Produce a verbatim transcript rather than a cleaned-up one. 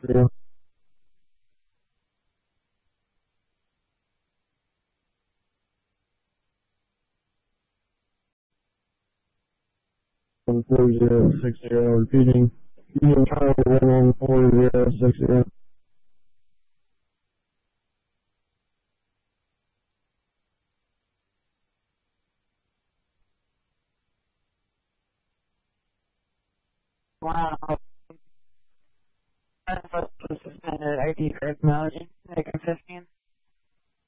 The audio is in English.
zero. One four zero six zero, repeating. Union Charlie one one four zero six zero. Wow. That's suspended I D correct knowledge. Like fifteen.